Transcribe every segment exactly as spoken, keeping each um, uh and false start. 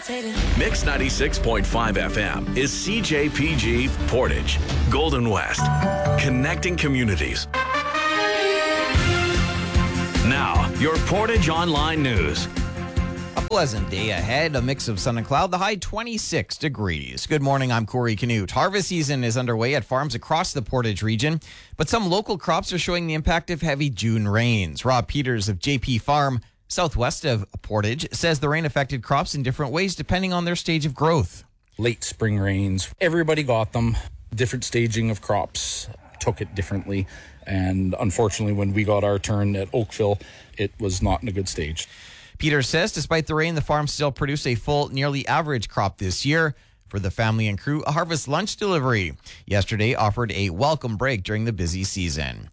Mix ninety-six point five F M is C J P G Portage, Golden West, connecting communities. Now, your Portage Online News. A pleasant day ahead, a mix of sun and cloud, the high twenty-six degrees. Good morning, I'm Corey Canute. Harvest season is underway at farms across the Portage region, but some local crops are showing the impact of heavy June rains. Rob Peters of J P Farm, southwest of Portage, says the rain affected crops in different ways depending on their stage of growth. Late spring rains, everybody got them. Different staging of crops took it differently. And unfortunately, when we got our turn at Oakville, it was not in a good stage. Peter says despite the rain, the farm still produced a full, nearly average crop this year. For the family and crew, a harvest lunch delivery yesterday offered a welcome break during the busy season.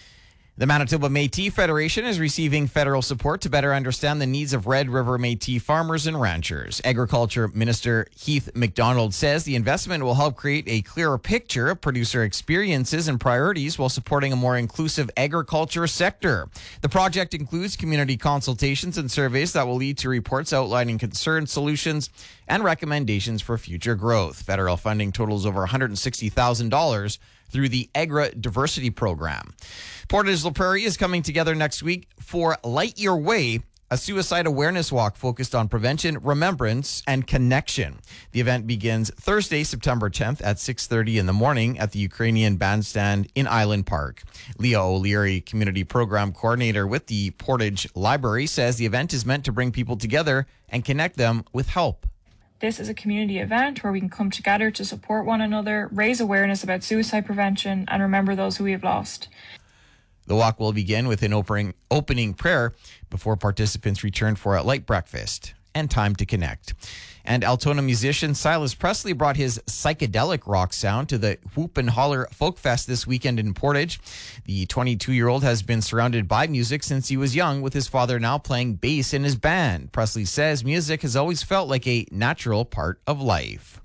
The Manitoba Métis Federation is receiving federal support to better understand the needs of Red River Métis farmers and ranchers. Agriculture Minister Heath McDonald says the investment will help create a clearer picture of producer experiences and priorities while supporting a more inclusive agriculture sector. The project includes community consultations and surveys that will lead to reports outlining concerns, solutions, and recommendations for future growth. Federal funding totals over one hundred sixty thousand dollars through the Agra Diversity Program. Portage La Prairie is coming together next week for Light Your Way, a suicide awareness walk focused on prevention, remembrance, and connection. The event begins Thursday, September tenth at six thirty in the morning at the Ukrainian Bandstand in Island Park. Leah O'Leary, Community Program Coordinator with the Portage Library, says the event is meant to bring people together and connect them with help. This is a community event where we can come together to support one another, raise awareness about suicide prevention, and remember those who we have lost. The walk will begin with an opening, opening prayer before participants return for a light breakfast and time to connect. And Altona musician Silas Presley brought his psychedelic rock sound to the Whoop and Holler Folk Fest this weekend in Portage. The twenty-two-year-old has been surrounded by music since he was young, with his father now playing bass in his band. Presley says music has always felt like a natural part of life.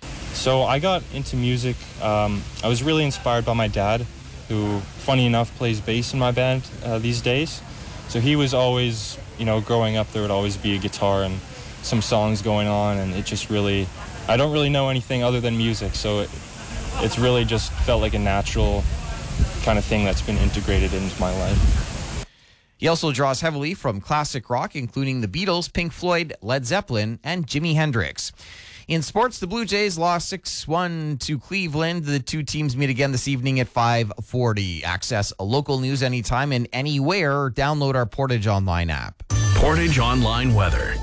So I got into music. Um, I was really inspired by my dad, who, funny enough, plays bass in my band uh, these days. So he was always, you know, growing up, there would always be a guitar and some songs going on, and it just really, I don't really know anything other than music, so it, it's really just felt like a natural kind of thing that's been integrated into my life. He also draws heavily from classic rock, including the Beatles, Pink Floyd, Led Zeppelin, and Jimi Hendrix. In sports, the Blue Jays lost six one to Cleveland. The two teams meet again this evening at five forty. Access local news anytime and anywhere, or download our Portage Online app. Portage Online Weather.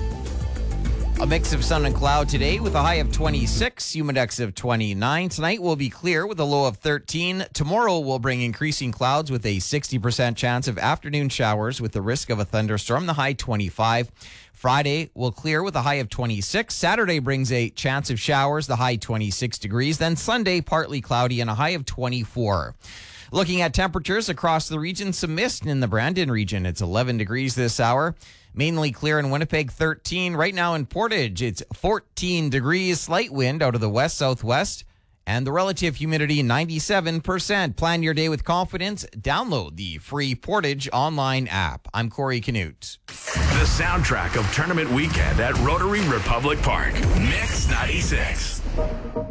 A mix of sun and cloud today with a high of twenty-six, humidex of twenty-nine. Tonight will be clear with a low of thirteen. Tomorrow will bring increasing clouds with a sixty percent chance of afternoon showers with the risk of a thunderstorm, the high twenty-five. Friday will clear with a high of twenty-six. Saturday brings a chance of showers, the high twenty-six degrees. Then Sunday, partly cloudy and a high of twenty-four. Looking at temperatures across the region, some mist in the Brandon region. It's eleven degrees this hour. Mainly clear in Winnipeg, thirteen. Right now in Portage, it's fourteen degrees. Slight wind out of the west-southwest. And the relative humidity, ninety-seven percent. Plan your day with confidence. Download the free Portage Online app. I'm Corey Canute. The soundtrack of Tournament Weekend at Rotary Republic Park. Mix ninety-six.